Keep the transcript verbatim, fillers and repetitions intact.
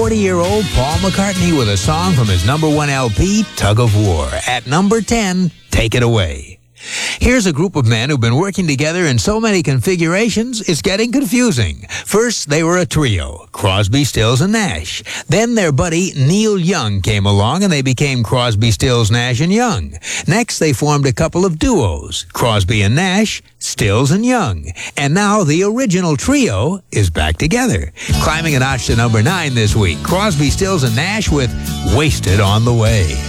forty-year-old Paul McCartney with a song from his number one L P, Tug of War. At number ten, Take It Away. Here's a group of men who've been working together in so many configurations, it's getting confusing. First, they were a trio, Crosby, Stills, and Nash. Then their buddy Neil Young came along and they became Crosby, Stills, Nash, and Young. Next, they formed a couple of duos, Crosby and Nash, Stills and Young. And now the original trio is back together. Climbing a notch to number nine this week, Crosby, Stills, and Nash with Wasted on the Way.